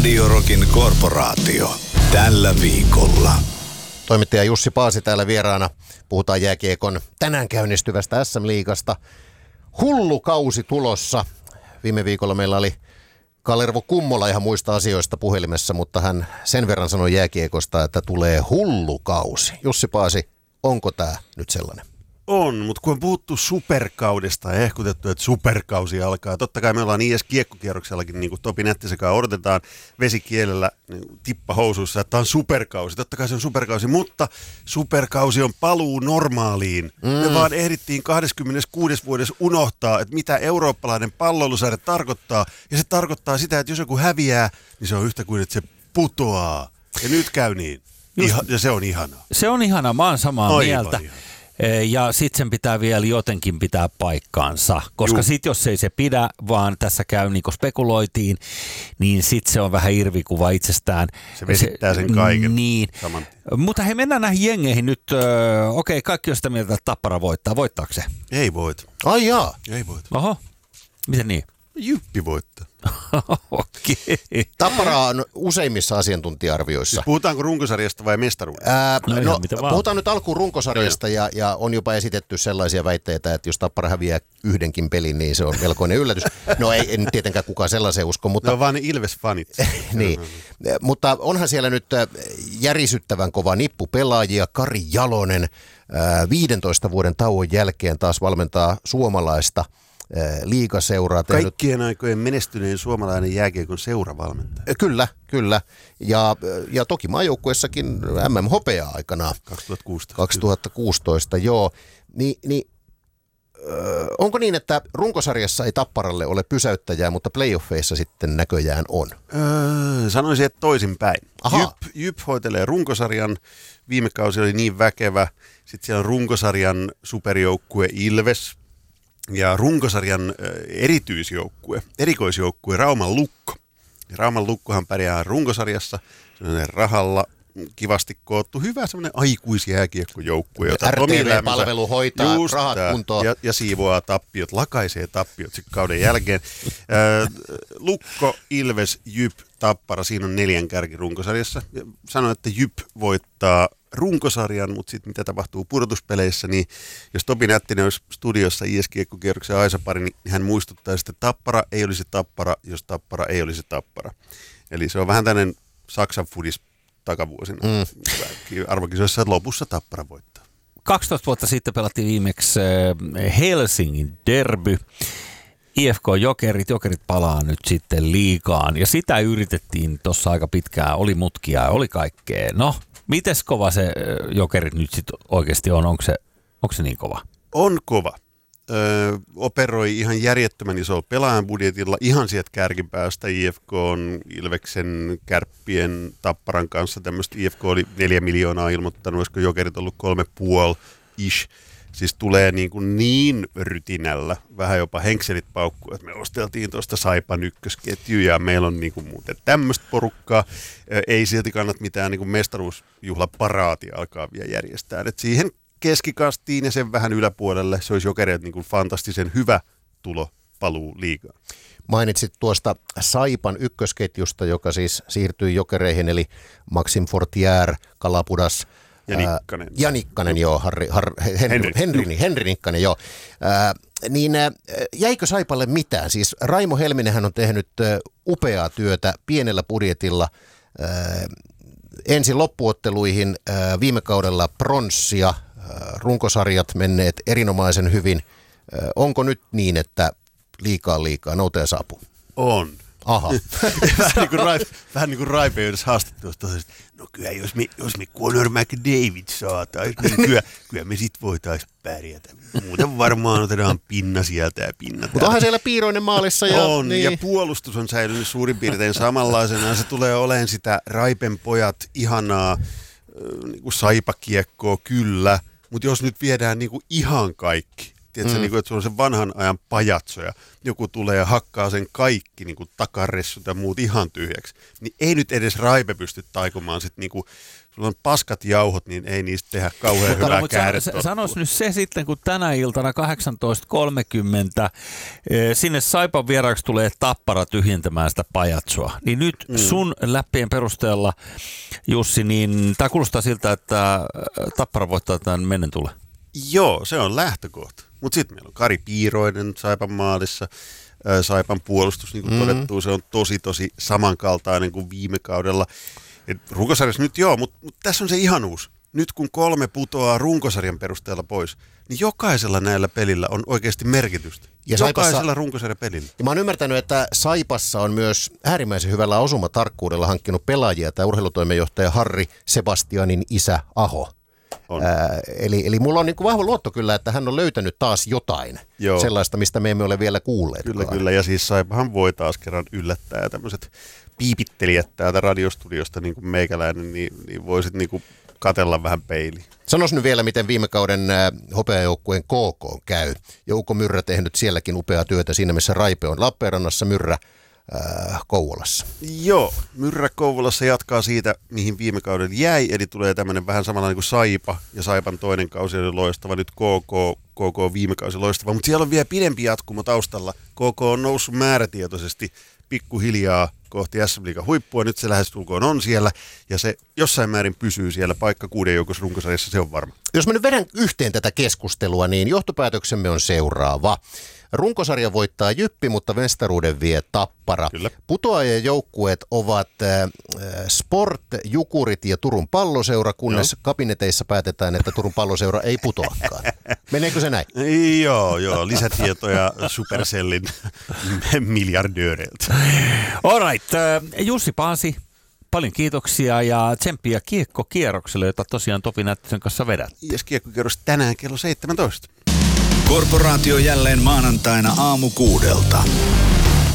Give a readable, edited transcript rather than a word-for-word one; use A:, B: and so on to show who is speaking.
A: Radio Rockin korporaatio. Tällä viikolla.
B: Toimittaja Jussi Paasi täällä vieraana. Puhutaan jääkiekon tänään käynnistyvästä SM-liigasta. Hullu kausi tulossa. Viime viikolla meillä oli Kalervo Kummola ihan muista asioista puhelimessa, mutta hän sen verran sanoi jääkiekosta, että tulee hullu kausi. Jussi Paasi, onko tämä nyt sellainen?
C: On, mutta kun on puhuttu superkaudesta ja ehkutettu, että superkausi alkaa. Totta kai me ollaan IS-kiekkokierroksellakin, niin kuin Topi Nättisekaan odotetaan vesikielellä niin tippahousuissa, että tämä on superkausi. Totta kai se on superkausi, mutta superkausi on paluu normaaliin. Me vaan ehdittiin 26. vuodessa unohtaa, että mitä eurooppalainen palloilusarja tarkoittaa. Ja se tarkoittaa sitä, että jos joku häviää, niin se on yhtä kuin, että se putoaa. Ja nyt käy niin. Ja se on ihanaa.
D: Se on ihanaa, mä oon samaa mieltä.
C: Ihana.
D: Ja sitten sen pitää vielä jotenkin pitää paikkaansa, koska sitten jos ei se pidä, vaan tässä käy niin kuin spekuloitiin, niin sitten se on vähän irvikuva itsestään.
C: Se vesittää sen kaiken.
D: Niin. Mutta hei, mennään näihin jengeihin nyt. Okei, kaikki on sitä mieltä, että Tappara voittaa. Voittaako se?
C: Ei voita.
B: Ai jaa.
C: Ei voita.
D: Oho, miten niin?
C: Jyppi voittaa.
D: Okei.
B: Tappara on useimmissa asiantuntija-arvioissa.
C: Siis puhutaanko runkosarjasta vai mestaruudesta?
B: Puhutaan nyt alkuun runkosarjasta ja on jopa esitetty sellaisia väitteitä, että jos Tappara häviää yhdenkin pelin, niin se on melkoinen yllätys. No ei nyt tietenkään kukaan sellaiseen usko, mutta...
C: No vaan ne Ilves-fanit.
B: Niin, mutta onhan siellä nyt järisyttävän kova nippu pelaajia. Kari Jalonen 15 vuoden tauon jälkeen taas valmentaa suomalaista liigaseuraa.
C: Kaikkien aikojen menestyneen suomalainen jääkiekon seuravalmentaja.
B: Kyllä. Ja toki maajoukkuessakin MM-hopeaa aikanaan. 2016, joo. Onko niin, että runkosarjassa ei Tapparalle ole pysäyttäjää, mutta playoffeissa sitten näköjään on?
C: Sanoisin, että toisinpäin.
B: Aha.
C: Jyp hoitelee runkosarjan. Viime kausi oli niin väkevä. Sitten siellä on runkosarjan superjoukkue Ilves. Ja runkosarjan erikoisjoukkue Rauman Lukko. Ja Rauman Lukkohan pärjää runkosarjassa, sellainen rahalla kivasti koottu, hyvä semmoinen aikuisjääkiekkojoukkue, jota
B: RTV-palvelu hoitaa rahat kuntoon.
C: Ja siivoaa tappiot, lakaisee tappiot sitten kauden jälkeen. Lukko, Ilves, Jyp, Tappara, siinä on 4 kärki runkosarjassa. Sanoin, että Jyp voittaa runkosarjan, mutta sitten mitä tapahtuu pudotuspeleissä, niin jos Topi Nättinen olisi studiossa IS-kiekkokierroksen Aisa-pari, niin hän muistuttaa, että Tappara ei olisi Tappara, jos Tappara ei olisi Tappara. Eli se on vähän tämmöinen Saksan fudis takavuosina. Arvokisoissa lopussa Tappara voittaa.
D: 12 vuotta sitten pelattiin viimeksi Helsingin derby. IFK Jokerit palaa nyt sitten liigaan ja sitä yritettiin tuossa aika pitkään. Oli mutkia ja oli kaikkea. No, mites kova se Jokerit nyt sitten oikeasti on? Onko se niin kova?
C: On kova. Operoi ihan järjettömän isolla pelaajan budjetilla ihan sieltä kärkipäästä IFK on Ilveksen, Kärppien, Tapparan kanssa tämmöistä. IFK oli 4 miljoonaa ilmoittanut, olisiko Jokerit ollut 3,5-ish. Siis tulee niin rytinällä, vähän jopa henkselit paukkuu, että me osteltiin tuosta Saipan ykkösketju ja meillä on muuten tämmöistä porukkaa. Ei silti kannata mitään mestaruusjuhlaparaatia alkaa vielä järjestää. Et siihen keskikastiin ja sen vähän yläpuolelle se olisi Jokereet fantastisen hyvä tulo paluu liigaan.
B: Mainitsit tuosta Saipan ykkösketjusta, joka siis siirtyi Jokereihin, eli Maxime Fortier, Kalapudas, ja Nikkanen, joo, Henri Nikkanen, joo. Jäikö Saipalle mitään? Siis Raimo Helminenhän on tehnyt upeaa työtä pienellä budjetilla. Ensin loppuotteluihin viime kaudella pronssia, runkosarjat menneet erinomaisen hyvin. Onko nyt niin, että liikaa noutaa saapuu?
C: On.
B: Aha.
C: vähän niin kuin Raipe yhdessä haastattelussa tosiaan, no kyllä jos me Conor McDavid saataisiin, niin kyllä me sit voitaisiin pärjätä. Muuten varmaan otetaan pinna sieltä ja pinna täältä.
B: Mutta onhan siellä Piiroinen maalissa.
C: Ja puolustus on säilynyt suurin piirtein samanlaisena. Se tulee olemaan sitä Raipen pojat ihanaa niin kuin saipakiekkoa kyllä, mutta jos nyt viedään niin kuin ihan kaikki, Tiedätkö, niin kuin, että sulla on se vanhan ajan pajatso ja joku tulee ja hakkaa sen kaikki niin kuin takaressut ja muut ihan tyhjäksi. Niin ei nyt edes Raipe pysty taikomaan sit niin kuin, sulla on paskat jauhot, niin ei niistä tehdä kauhean hyvää käärettä.
D: Sanois nyt se sitten, kun tänä iltana 18.30 sinne Saipan vieraaksi tulee Tappara tyhjentämään sitä pajatsoa. Niin nyt sun läppien perusteella, Jussi, niin tämä kuulostaa siltä, että Tappara voittaa tämän mennen tule.
C: Joo, se on lähtökohta. Mutta sitten meillä on Kari Piiroinen Saipan maalissa. Saipan puolustus, niin kuin todettu, se on tosi samankaltainen kuin viime kaudella. Runkosarjassa nyt joo, mutta tässä on se ihanuus. Nyt kun 3 putoaa runkosarjan perusteella pois, niin jokaisella näillä pelillä on oikeasti merkitystä. Ja jokaisella runkosarjapelillä.
B: Ja mä oon ymmärtänyt, että Saipassa on myös äärimmäisen hyvällä osumatarkkuudella hankkinut pelaajia, tämä urheilutoimenjohtaja Harri Sebastianin isä Aho. Eli mulla on niin kuin vahva luotto kyllä, että hän on löytänyt taas jotain sellaista, mistä me emme ole vielä kuulleet.
C: Kyllä, ja siis Saipahan voi taas kerran yllättää tämmöiset piipittelijät täältä radiostudiosta, niin kuin meikäläinen, niin voisit niin kuin katella vähän peiliin.
B: Sanois nyt vielä, miten viime kauden hopeajoukkueen KK käy. Jouko Myrrä tehnyt sielläkin upeaa työtä siinä, missä Raipe on Lappeenrannassa, Myrrä Kouvolassa.
C: Joo, Myrrä Kouvolassa jatkaa siitä, mihin viime kauden jäi, eli tulee tämmöinen vähän samanlainen kuin Saipa, ja Saipan toinen kausi oli loistava, nyt KK viime kausi loistava, mutta siellä on vielä pidempi jatkumo taustalla. KK on noussut määrätietoisesti pikkuhiljaa kohti SM-liigan huippua, nyt se lähestulkoon on siellä, ja se jossain määrin pysyy siellä, paikka 6 joukossa runkosarjassa, se on varma.
B: Jos mä nyt vedän yhteen tätä keskustelua, niin johtopäätöksemme on seuraava. Runkosarja voittaa Jyppi, mutta mestaruuden vie Tappara.
C: Kyllä.
B: Putoajien joukkueet ovat Sport, Jukurit ja Turun Palloseura, kunnes kabineteissa päätetään, että Turun Palloseura ei putoakaan. Meneekö se näin?
C: Joo. Lisätietoja Supercellin miljardööreiltä.
D: All right. Jussi Paasi, paljon kiitoksia ja tsemppiä kiekkokierrokselle, jota tosiaan Topi Nättösen kanssa vedät.
C: Yes, kiekkokierros tänään kello 17.
A: Korporaatio jälleen maanantaina aamu 6.